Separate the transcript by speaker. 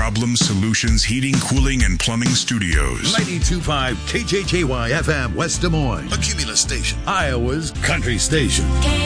Speaker 1: Problem Solutions Heating, Cooling, and Plumbing Studios.
Speaker 2: 92.5 KJJY FM, West Des Moines. A Cumulus station. Iowa's country station.